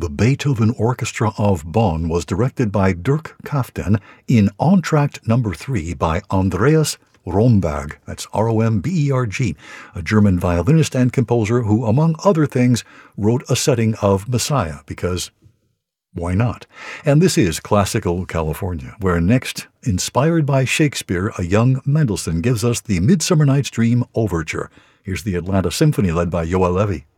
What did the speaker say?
The Beethoven Orchestra of Bonn was directed by Dirk Kaften in Entr'acte No. 3 by Andreas Romberg, that's Romberg, a German violinist and composer who, among other things, wrote a setting of Messiah, because why not? And this is Classical California, where next, inspired by Shakespeare, a young Mendelssohn gives us the Midsummer Night's Dream Overture. Here's the Atlanta Symphony led by Yoel Levy.